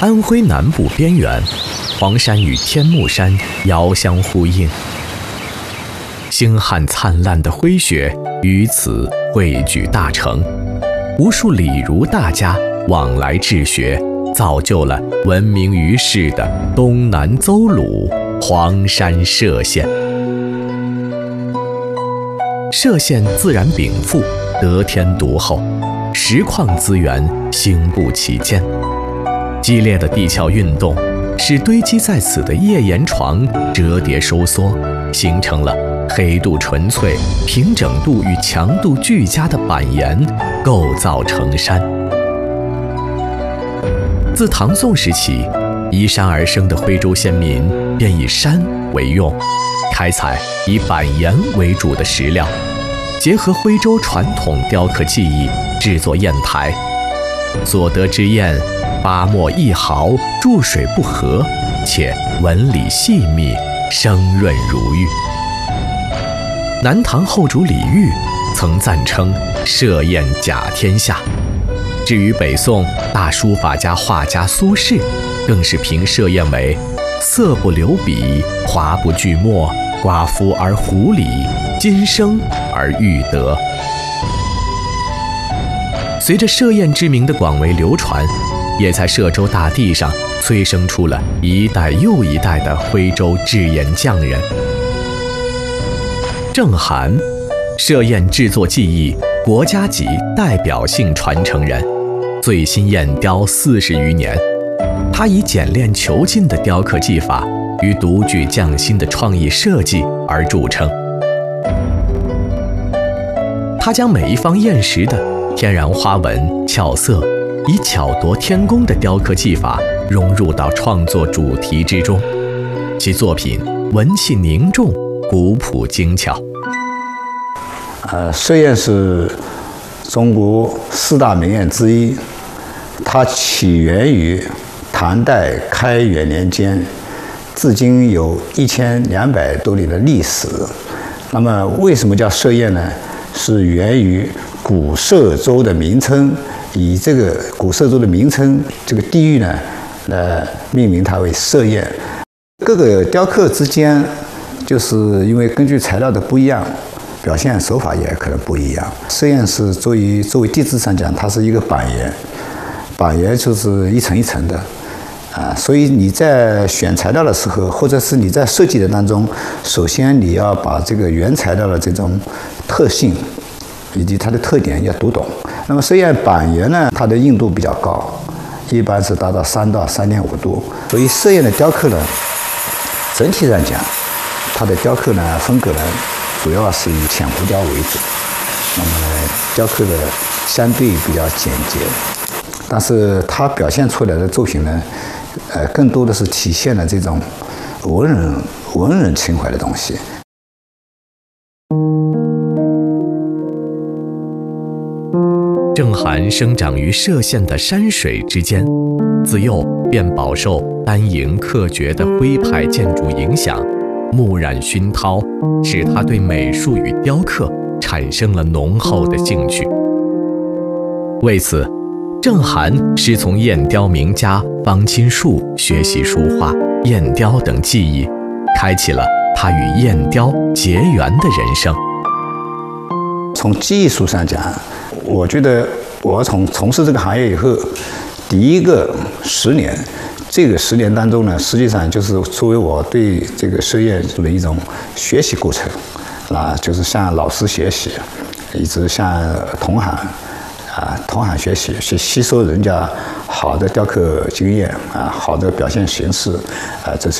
安徽南部边缘，黄山与天目山遥相呼应，星汉灿烂的灰雪于此汇聚大成，无数礼儒大家往来治学，造就了闻名于世的东南邹鲁黄山歙县。歙县自然禀赋，得天独厚，石矿资源兴不其间。激烈的地壳运动使堆积在此的页岩床折叠收缩，形成了黑度纯粹、平整度与强度俱佳的板岩，构造成山。自唐宋时起，依山而生的徽州先民便以山为用，开采以板岩为主的石料，结合徽州传统雕刻技艺制作砚台，所得之砚发墨一毫，注水不和，且纹理细密，生润如玉。南唐后主李煜曾赞称歙砚甲天下。至于北宋大书法家画家苏轼，更是评歙砚为色不留笔，华不聚墨，寡妇而狐狸，今生而欲得。随着歙砚之名的广为流传，也在歙州大地上催生出了一代又一代的徽州制砚匠人。郑涵，歙砚制作技艺国家级代表性传承人，最新砚雕40余年。他以简练遒劲的雕刻技法与独具匠心的创意设计而著称。他将每一方砚石的天然花纹、俏色，以巧夺天工的雕刻技法融入到创作主题之中，其作品文气凝重，古朴精巧。 歙砚是中国4大名砚之一，它起源于唐代开元年间，至今有1200多年的历史。那么为什么叫歙砚呢？是源于古歙州的名称，以这个古歙州的名称这个地域呢，命名它为歙砚。各个雕刻之间，就是因为根据材料的不一样，表现手法也可能不一样。歙砚是作为地质上讲，它是一个板岩，板岩就是一层一层的。所以你在选材料的时候，或者是你在设计的当中，首先你要把这个原材料的这种特性以及它的特点要读懂。那么歙砚板岩呢，它的硬度比较高，一般是达到3到3.5度。所以歙砚的雕刻呢，整体上讲，它的雕刻呢风格呢，主要是以浅浮雕为主。那么雕刻的相对比较简洁，但是它表现出来的作品呢，更多的是体现了这种文人情怀的东西。 郑涵生长于歙县的山水之间，自幼便饱受丹营克绝的徽派建筑影响，木染熏陶使他对美术与雕刻产生了浓厚的兴趣。为此，郑涵师从砚雕名家方钦树学习书画、砚雕等技艺，开启了他与砚雕结缘的人生。 从技术上讲，我觉得我从事这个行业以后，第一个10年，这个10年当中呢，实际上就是作为我对这个歙砚的一种学习过程，就是向老师学习，一直向同行学习，去吸收人家好的雕刻经验好的表现形式这是